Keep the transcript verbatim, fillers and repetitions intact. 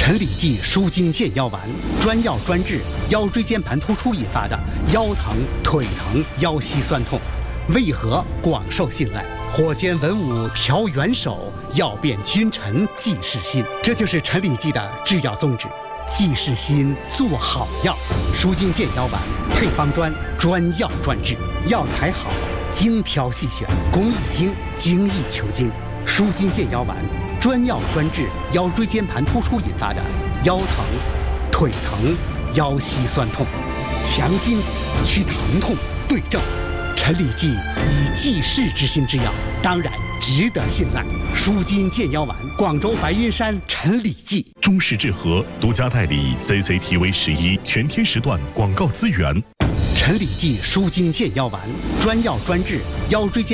陈李济舒筋健腰丸，专药专治腰椎间盘突出引发的腰疼、腿疼、腰膝酸痛，为何广受信赖？火尖文武调元首，药变君臣济世心。这就是陈李济的制药宗旨。济世心，做好药。舒筋健腰丸配方专，专药专治，药材好，精挑细选，工艺精，精益求精。舒筋健腰丸专药专治腰椎间盘突出引发的腰疼、腿疼、腰膝酸痛，强筋骨，祛疼痛，对症。陈李济以济世之心之药，当然值得信赖。舒筋健腰丸，广州白云山陈李济。 中式治和独家代理 C C T V 十一全天时段广告资源。 陈李济舒筋健腰丸，专药专治腰椎间